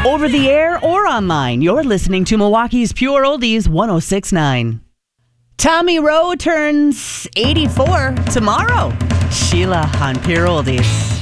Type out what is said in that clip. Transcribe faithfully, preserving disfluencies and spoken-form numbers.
Over the air or online, you're listening to Milwaukee's Pure Oldies one oh six point nine. Tommy Rowe turns eighty-four tomorrow. Sheila on Pure Oldies.